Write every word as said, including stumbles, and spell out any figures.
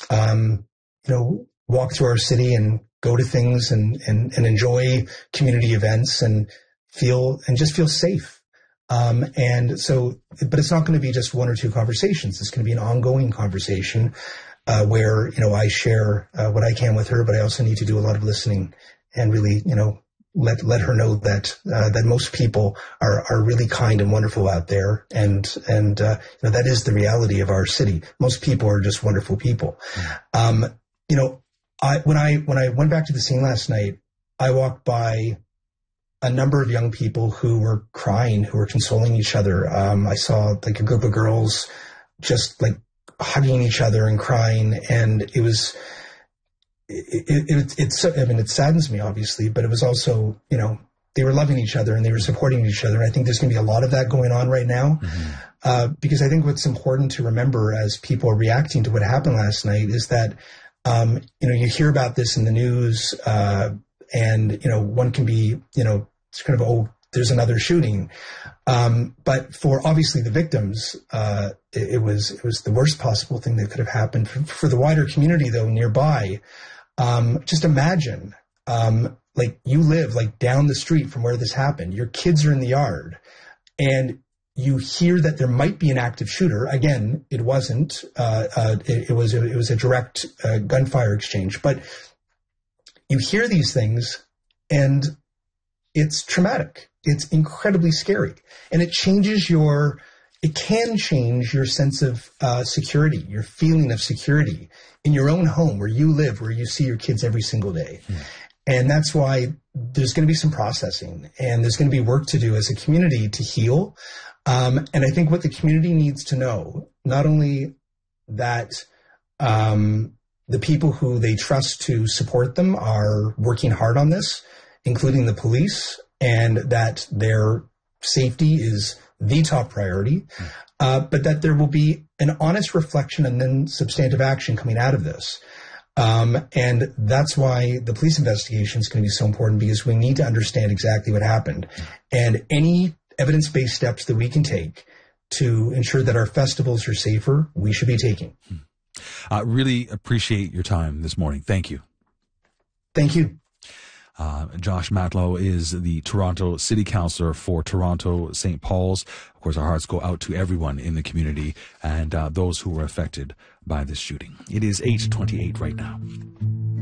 um, you know, walk through our city and go to things and, and, and enjoy community events and feel, and just feel safe. Um, and so, but it's not going to be just one or two conversations. It's going to be an ongoing conversation, uh, where, you know, I share uh, what I can with her, but I also need to do a lot of listening and really, you know, let, let her know that, uh, that most people are, are really kind and wonderful out there. And, and, uh, you know, that is the reality of our city. Most people are just wonderful people. Um, you know, I, when I, when I went back to the scene last night, I walked by a number of young people who were crying, who were consoling each other. Um, I saw like a group of girls just like hugging each other and crying. And it was, it, it, it, it's, I mean, it saddens me obviously, but it was also, you know, they were loving each other and they were supporting each other. And I think there's going to be a lot of that going on right now. Mm-hmm. Uh, because I think what's important to remember as people are reacting to what happened last night is that, um, you know, you hear about this in the news, uh, and, you know, one can be, you know, it's kind of, oh, there's another shooting. Um, but for obviously the victims, uh, it, it was, it was the worst possible thing that could have happened. For, for the wider community though, nearby, um, just imagine, um, like you live like down the street from where this happened. Your kids are in the yard and you hear that there might be an active shooter. Again, it wasn't, uh, uh, it, it was, it was a direct, uh, gunfire exchange, but you hear these things and it's traumatic. It's incredibly scary. And it changes your, it can change your sense of uh, security, your feeling of security in your own home where you live, where you see your kids every single day. Mm. And that's why there's going to be some processing and there's going to be work to do as a community to heal. Um, and I think what the community needs to know, not only that, um, the people who they trust to support them are working hard on this, including the police, and that their safety is the top priority, uh, but that there will be an honest reflection and then substantive action coming out of this. Um, and that's why the police investigation is going to be so important, because we need to understand exactly what happened. And any evidence-based steps that we can take to ensure that our festivals are safer, we should be taking. I uh, really appreciate your time this morning. Thank you. Thank you. Uh, Josh Matlow is the Toronto City Councillor for Toronto Saint Paul's. Of course, our hearts go out to everyone in the community and uh, those who were affected by this shooting. It is eight twenty-eight right now.